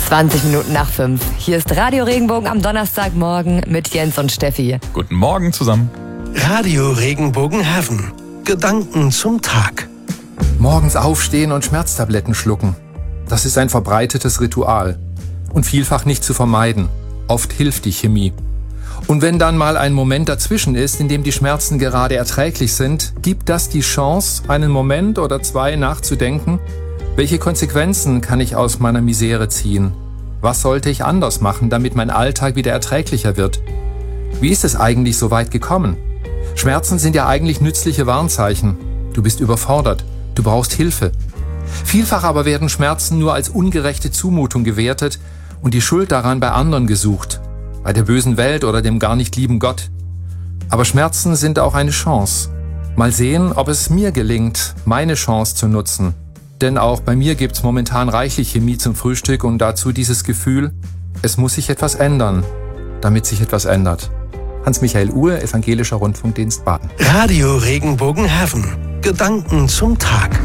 20 Minuten nach 5. Hier ist Radio Regenbogen am Donnerstagmorgen mit Jens und Steffi. Guten Morgen zusammen. Radio Regenbogen Heaven. Gedanken zum Tag. Morgens aufstehen und Schmerztabletten schlucken. Das ist ein verbreitetes Ritual. Und vielfach nicht zu vermeiden. Oft hilft die Chemie. Und wenn dann mal ein Moment dazwischen ist, in dem die Schmerzen gerade erträglich sind, gibt das die Chance, einen Moment oder zwei nachzudenken, welche Konsequenzen kann ich aus meiner Misere ziehen? Was sollte ich anders machen, damit mein Alltag wieder erträglicher wird? Wie ist es eigentlich so weit gekommen? Schmerzen sind ja eigentlich nützliche Warnzeichen. Du bist überfordert, du brauchst Hilfe. Vielfach aber werden Schmerzen nur als ungerechte Zumutung gewertet und die Schuld daran bei anderen gesucht, bei der bösen Welt oder dem gar nicht lieben Gott. Aber Schmerzen sind auch eine Chance. Mal sehen, ob es mir gelingt, meine Chance zu nutzen. Denn auch bei mir gibt's momentan reichlich Chemie zum Frühstück und dazu dieses Gefühl, es muss sich etwas ändern, damit sich etwas ändert. Hans-Michael Uhr, Evangelischer Rundfunkdienst Baden. Radio Regenbogen Heaven. Gedanken zum Tag.